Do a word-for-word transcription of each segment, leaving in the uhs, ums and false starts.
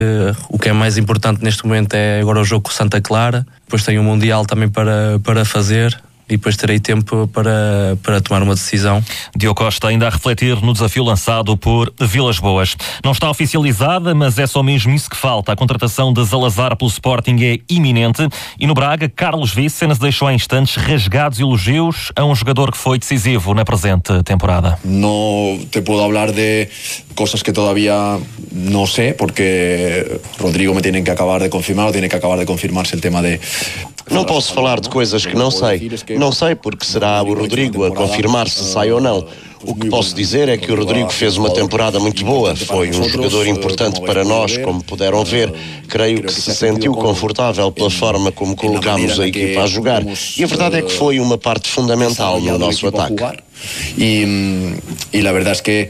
O que é mais importante neste momento é agora o jogo com Santa Clara, depois tenho o Mundial também para, para fazer e depois terei tempo para, para tomar uma decisão. Diogo Costa ainda a refletir no desafio lançado por Vilas Boas. Não está oficializada, mas é só mesmo isso que falta. A contratação de Zalazar pelo Sporting é iminente e no Braga, Carlos Vicens deixou em instantes rasgados elogios a um jogador que foi decisivo na presente temporada. Não te posso falar de coisas que todavía não sei, porque Rodrigo me tem que acabar de confirmar, tem que acabar de confirmar-se o tema de... Não posso falar de coisas que não sei. Não sei porque será o Rodrigo a confirmar se sai ou não. O que posso dizer é que o Rodrigo fez uma temporada muito boa. Foi um jogador importante para nós, como puderam ver. Creio que se sentiu confortável pela forma como colocámos a equipa a jogar. E a verdade é que foi uma parte fundamental no nosso ataque. E, e a verdade é que...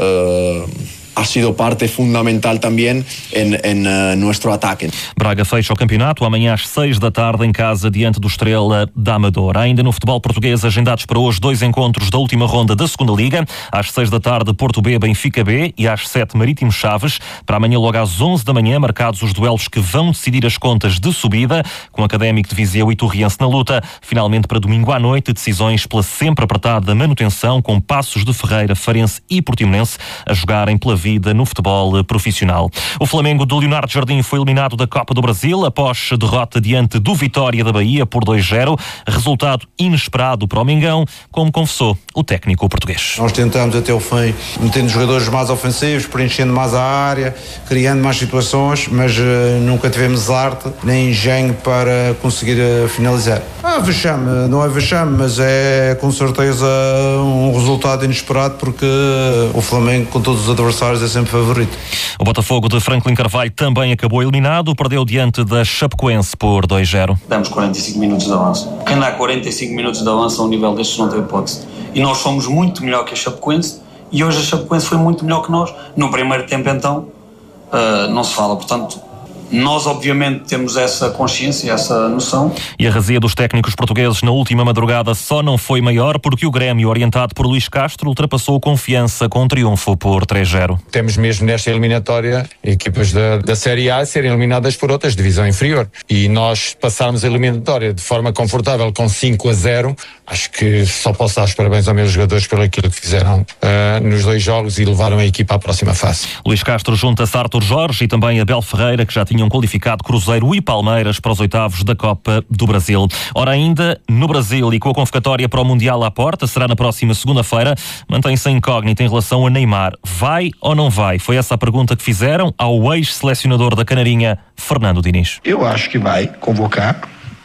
Uh... ha sido parte fundamental também em, em uh, nosso ataque. Braga fecha o campeonato amanhã às seis da tarde em casa diante do Estrela da Amadora. Ainda no futebol português agendados para hoje dois encontros da última ronda da segunda Liga. Às seis da tarde Porto B, Benfica B e às sete Marítimo Chaves. Para amanhã logo às onze da manhã marcados os duelos que vão decidir as contas de subida, com o Académico de Viseu e Torriense na luta. Finalmente para domingo à noite decisões pela sempre apertada manutenção, com Passos de Ferreira, Farense e Portimonense a jogarem pela vida no futebol profissional. O Flamengo do Leonardo Jardim foi eliminado da Copa do Brasil após derrota diante do Vitória da Bahia por dois a zero, resultado inesperado para o Mengão, como confessou o técnico português. Nós tentamos até o fim, metendo jogadores mais ofensivos, preenchendo mais a área, criando mais situações, mas uh, nunca tivemos arte nem engenho para conseguir uh, finalizar. Ah, vexame, não é vexame, mas é com certeza um resultado inesperado, porque uh, o Flamengo, com todos os adversários, é sempre favorito. O Botafogo de Franklin Carvalho também acabou eliminado, perdeu diante da Chapecoense por dois a zero. Damos quarenta e cinco minutos de avanço. Quem dá quarenta e cinco minutos de avanço a um nível destes não tem hipótese. E nós fomos muito melhor que a Chapecoense e hoje a Chapecoense foi muito melhor que nós. No primeiro tempo então uh, não se fala, portanto nós obviamente temos essa consciência, essa noção. E a razia dos técnicos portugueses na última madrugada só não foi maior porque o Grêmio, orientado por Luís Castro, ultrapassou Confiança com um triunfo por três a zero. Temos mesmo nesta eliminatória equipas da, da Série A serem eliminadas por outras, divisão inferior. E nós passarmos a eliminatória de forma confortável com cinco a zero, acho que só posso dar os parabéns aos meus jogadores pelo aquilo que fizeram uh, nos dois jogos e levaram a equipa à próxima fase. Luís Castro junta-se a Arthur Jorge e também a Abel Ferreira, que já tinham qualificado Cruzeiro e Palmeiras para os oitavos da Copa do Brasil. Ora, ainda no Brasil e com a convocatória para o Mundial à porta, será na próxima segunda-feira, mantém-se a incógnita em relação a Neymar. Vai ou não vai? Foi essa a pergunta que fizeram ao ex-selecionador da Canarinha, Fernando Diniz. Eu acho que vai convocar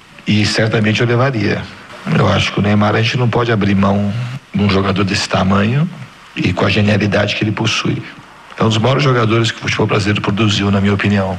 e certamente eu levaria. Eu acho que o Neymar, a gente não pode abrir mão de um jogador desse tamanho e com a genialidade que ele possui. É um dos maiores jogadores que o futebol brasileiro produziu, na minha opinião.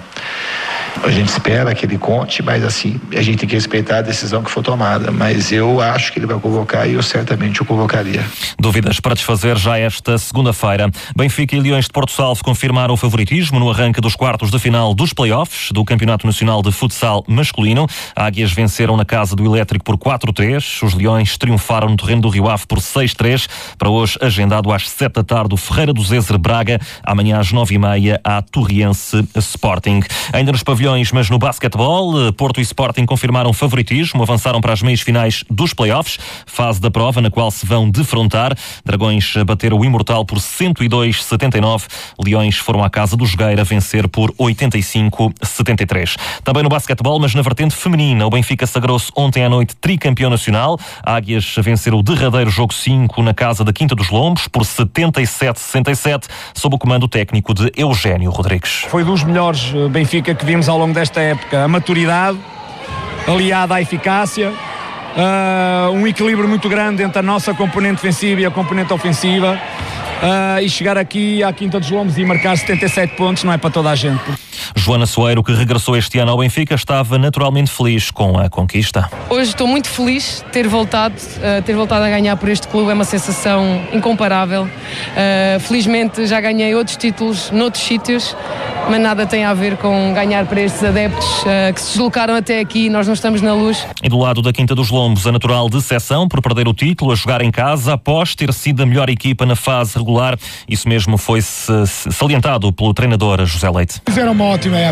A gente espera que ele conte, mas assim, a gente tem que respeitar a decisão que for tomada. Mas eu acho que ele vai convocar e eu certamente o convocaria. Dúvidas para desfazer já esta segunda-feira. Benfica e Leões de Porto Salvo confirmaram o favoritismo no arranque dos quartos de final dos play-offs do Campeonato Nacional de Futsal Masculino. Águias venceram na casa do Elétrico por quatro a três. Os Leões triunfaram no terreno do Rio Ave por seis a três. Para hoje, agendado às sete da tarde, o Ferreira do Zezer Braga. Amanhã às nove e meia, a Torriense Sporting. Ainda nos pavilhões, mas no basquetebol, Porto e Sporting confirmaram favoritismo, avançaram para as meias finais dos play-offs, fase da prova na qual se vão defrontar. Dragões bateram o Imortal por cento e dois a setenta e nove. Leões foram à casa do Jogueira vencer por oitenta e cinco a setenta e três. Também no basquetebol, mas na vertente feminina, o Benfica sagrou-se ontem à noite tricampeão nacional. Águias venceram o derradeiro jogo cinco na casa da Quinta dos Lombos por setenta e sete a sessenta e sete, sob o comando técnico de Eugénio Rodrigues. Foi dos melhores Benfica que vimos ao longo desta época. A maturidade aliada à eficácia, uh, um equilíbrio muito grande entre a nossa componente defensiva e a componente ofensiva, uh, e chegar aqui à Quinta dos Lombos e marcar setenta e sete pontos não é para toda a gente. Joana Soeiro, que regressou este ano ao Benfica, estava naturalmente feliz com a conquista. Hoje estou muito feliz de ter voltado, uh, ter voltado a ganhar por este clube, é uma sensação incomparável. Uh, felizmente já ganhei outros títulos noutros sítios, mas nada tem a ver com ganhar para estes adeptos uh, que se deslocaram até aqui. Nós não estamos na luz. E do lado da Quinta dos Lombos, a natural decepção por perder o título a jogar em casa após ter sido a melhor equipa na fase regular regular. Isso mesmo foi salientado pelo treinador José Leite. Fizeram uma ótima época.